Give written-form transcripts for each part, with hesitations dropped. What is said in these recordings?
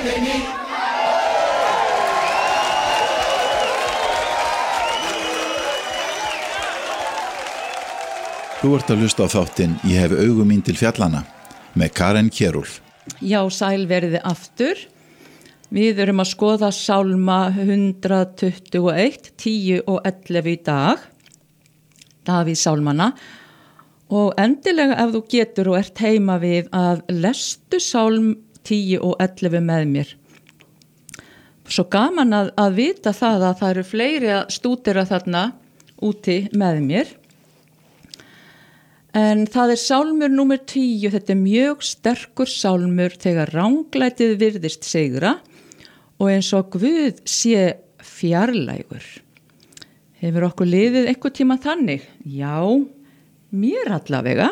jörðinni. Þú ert að hlusta á þáttinn Ég hef augu mín til fjallana með Karen Kjerúlf. Já, sæl veriði aftur. Við erum að skoða sálma 121, 10 og 11 í dag. Davíð sálmana. Og endilega ef þú getur og ert heima við að lestu sálm 10 og 11 með mér. Svo gaman að vita það að það eru fleiri að stúdera þarna úti með mér. En það er sálmur númer 10, þetta er mjög sterkur sálmur þegar ranglætið virðist sigra og eins og Guð sé fjarlægur. Hefur okkur liðið einhver tíma þannig? Já, mér allavega.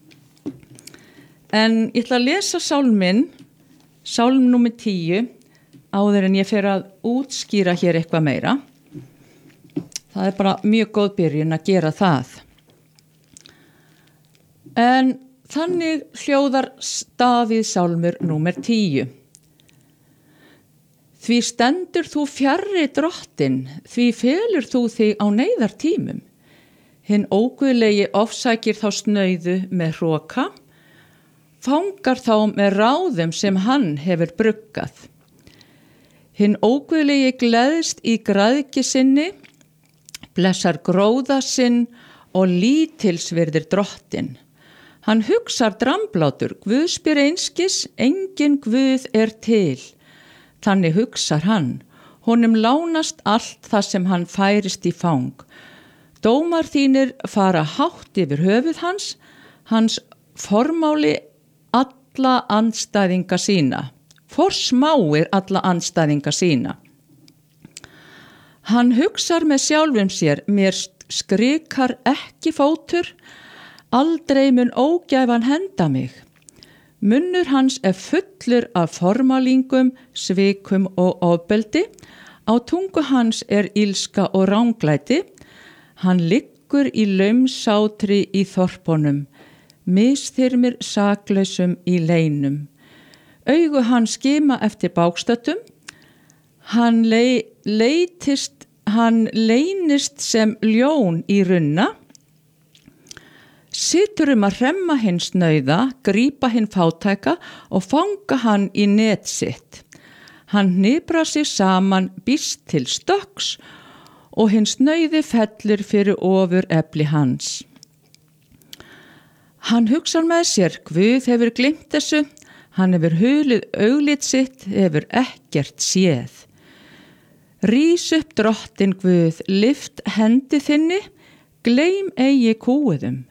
En ég ætla að lesa sálminn, sálm númer 10, áður en ég fer að útskýra hér eitthvað meira. Það er bara mjög góð byrjun að gera það. En þannig hljóðar Davíð sálmur númer 10. Því stendur þú fjarri drottin, því felur þú þig á neyðartímum. Hinn óguðlegi ofsækir þá snauðu með hroka, fangar þá með ráðum sem hann hefur bruggað. Hinn óguðlegi gleðst í græðgi sinni, blessar gróða sinn og lítilsvirðir drottin. Hann hugsar dramblátur, Guð spyr einskis, engin Guð er til. Þannig hugsar hann, honum lánast allt það sem hann færist í fang. Dómar þínir fara hátt yfir höfuð hans formáli alla andstæðinga sína. Forsmáir alla andstæðinga sína. Hann hugsar með sjálfum sér, mér skrikar ekki fótur, aldrei mun ógæfan henda mig. Munnur hans er fullur af formálingum, svikum og ofbeldi. Á tungu hans er ilska og ranglæti. Hann liggur í laumsátri í þorpunum, misþyrmir saklausum í leinum. Augu hans skima eftir bágstöttum. Hann leynist sem ljón í runna. Situr að hremma hinn snauða, grípa hinn fátæka og fanga hann í net sitt. Hann hniprar sig saman, býst til stökks og hinn snauði fellur fyrir ofur efli hans. Hann hugsar með sér, Guð hefur gleymt þessu, hann hefur hulið auglít sitt, hefur ekkert séð. Rís upp drottin Guð, lyft hendi þinni, gleym eigi kúuðum.